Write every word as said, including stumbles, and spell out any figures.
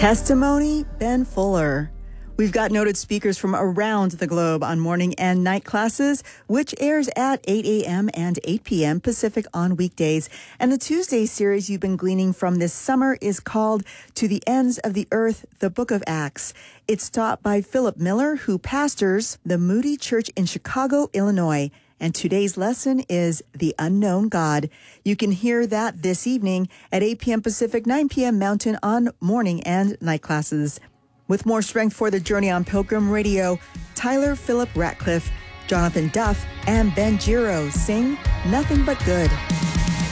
Testimony, Ben Fuller. We've got noted speakers from around the globe on morning and night classes, which airs at eight a.m. and eight p.m. Pacific on weekdays. And the Tuesday series you've been gleaning from this summer is called To the Ends of the Earth, the Book of Acts. It's taught by Philip Miller, who pastors the Moody Church in Chicago, Illinois. And today's lesson is The Unknown God. You can hear that this evening at eight p.m. Pacific, nine p.m. Mountain on morning and night classes. With more strength for the journey on Pilgrim Radio, Tyler Philip Ratcliffe, Jonathan Duff, and Ben Giro sing Nothing But Good.